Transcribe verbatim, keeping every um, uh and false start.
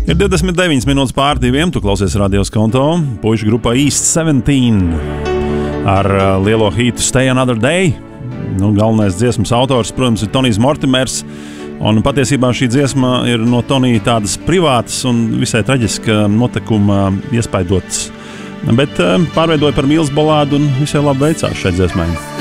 Ir divdesmit deviņas minūtes pār diviem, tu klausies Radio Skonto, puišu grupā East seventeen ar lielo hītu Stay Another Day. Nu, galvenais dziesmas autors, protams, ir Tonijs Mortimers, un patiesībā šī dziesma ir no Tonija tādas privātas un visai traģiska notikuma iespaidotas, bet pārveidoja par mīlas balādu un visai labi veicās šai dziesmai.